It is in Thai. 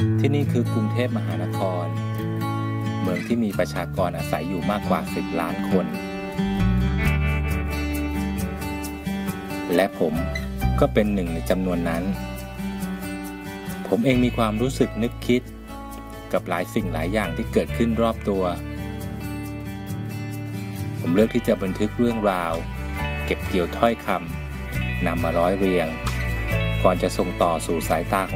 ที่นี่คือกรุงเทพมหานครเมืองที่มีประชากรอาศัยอยู่มากกว่า10 ล้านคนและผมก็เป็นหนึ่งในจำนวนนั้นผมเองมีความรู้สึกนึกคิดกับหลายสิ่งหลายอย่างที่เกิดขึ้นรอบตัวผมเลือกที่จะบันทึกเรื่องราวเก็บเกี่ยวถ้อยคำนำมาร้อยเรียงก่อนจะส่งต่อสู่สายตาของ